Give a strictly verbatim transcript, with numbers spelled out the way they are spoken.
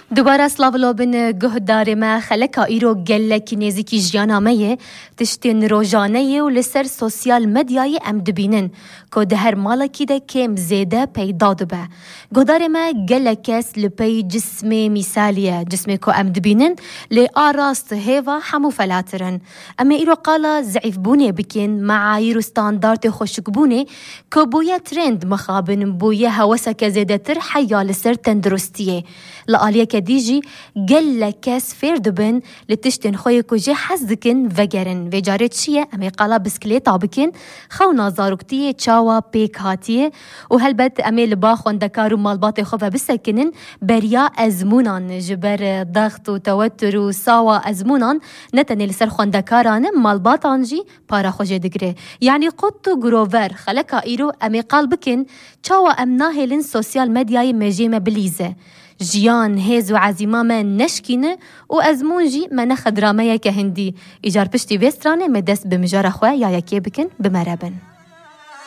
دوباره سلاولو بن گهدار ما خلکا ایرو گلک نزیکی جیانامه تشتین روزانه و لسر سوسیال مدیای ام دبینن که ده هر مالکی ده کم زیده پیدا دبه. گهدار ما گلکس لپی جسم مثالیه جسم که ام دبینن لی آراست هیوا همو فلاترن. اما ایرو قالا ضعیف بونه بکن معایر و ستاندارت خوشک بونه که بویا ترند مخابن بویا هوسک زیده تر حیا لسر تندرستیه. لآلیه كديجي قل لكاس فيردبن لتشتن خوي كوجي حزدكن وگرن وجارت شيا امي قالا بسكليتا بكن خو نازاروكتيه چاوا بيك هاتيه وهلبت امي لبا خوندكارو مالبات خوفا بسكنن بريا ازمونان جبر ضغط وتوتر وساوا ازمونان نتني لسر خوندكاران مالباتانجي پارا خوجي دگره يعني قطو گروور خلقا ايرو امي قال بكن چاوا امناهلن سوسيال ميدياي مجيمه بليزه جيان هيز وعزيمة ما نشكينه وأزمونجي ما نخد رامية كهندي إجار بشتي بيستراني مدس بمجار أخوة يا يكي بكن بمرابن.